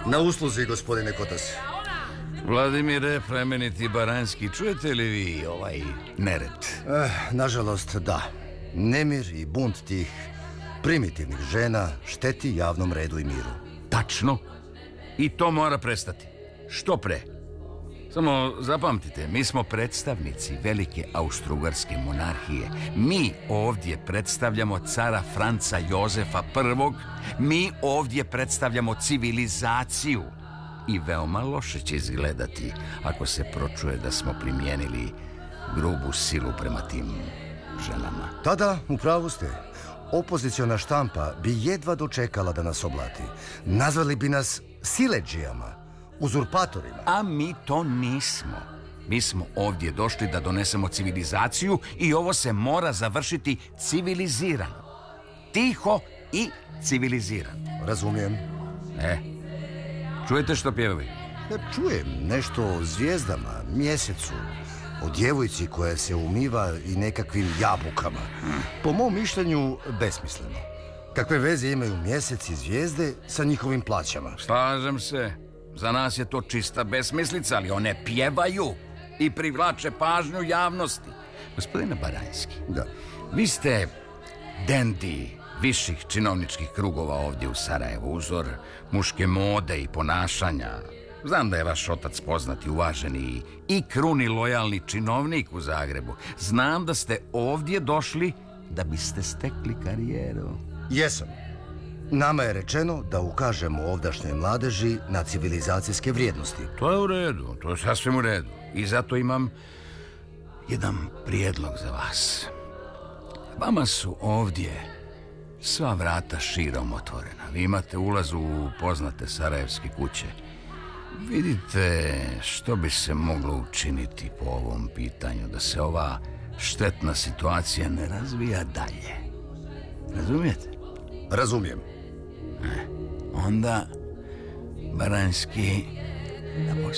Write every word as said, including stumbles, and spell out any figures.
Na usluzi, gospodine Kotas. Vladimire, plemeniti Baranjski, čujete li vi ovaj nered? Eh, nažalost, da. Nemir i bunt tih primitivnih žena šteti javnom redu i miru. Tačno. I to mora prestati. Što pre? Samo zapamtite, mi smo predstavnici velike austrougarske monarhije. Mi ovdje predstavljamo cara Franca Jozefa prvog. Mi ovdje predstavljamo civilizaciju. I veoma loše će izgledati ako se pročuje da smo primijenili grubu silu prema tim ženama. Tada, u pravu ste. Opoziciona štampa bi jedva dočekala da nas oblati. Nazvali bi nas siledžijama, uzurpatorima. A mi to nismo. Mi smo ovdje došli da donesemo civilizaciju i ovo se mora završiti civilizirano. Tiho i civilizirano. Razumijem. E, čujete što pjevaju? Ja čujem nešto o zvijezdama, mjesecu, o djevojci koja se umiva i nekakvim jabukama. Po mom mišljenju, besmisleno. Kakve veze imaju mjesec i zvijezde sa njihovim plaćama? Slažem se. Za nas je to čista besmislica, ali one pjevaju i privlače pažnju javnosti. Gospodine Baranjski, da. Vi ste dendi viših činovničkih krugova ovdje u Sarajevu, uzor muške mode i ponašanja. Znam da je vaš otac poznati, uvaženi i kruni lojalni činovnik u Zagrebu. Znam da ste ovdje došli da biste stekli karijeru. Jesam. Nama je rečeno da ukažemo ovdašnjoj mladeži na civilizacijske vrijednosti. To je u redu, to je sasvim u redu. I zato imam jedan prijedlog za vas. Vama su ovdje sva vrata širom otvorena. Vi imate ulaz u poznate sarajevske kuće. Vidite što bi se moglo učiniti po ovom pitanju, da se ova štetna situacija ne razvija dalje. Razumijete? Razumijem. E, onda Baranjski